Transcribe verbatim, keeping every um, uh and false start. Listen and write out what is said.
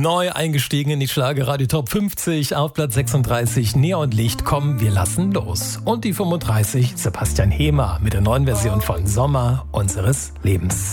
Neu eingestiegen in die Schlagerradio Top fünfzig, auf Platz sechsunddreißig Neonlicht, komm, wir lassen los. Und die fünfunddreißig Sebastian Hehmer mit der neuen Version von Sommer unseres Lebens.